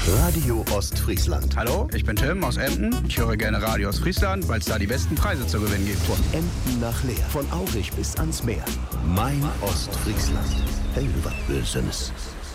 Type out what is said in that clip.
Radio Ostfriesland. Hallo, ich bin Tim aus Emden. Ich höre gerne Radio Ostfriesland, weil es da die besten Preise zu gewinnen gibt. Von Emden nach Leer, von Aurich bis ans Meer. Mein Ostfriesland. Hey, was Böses.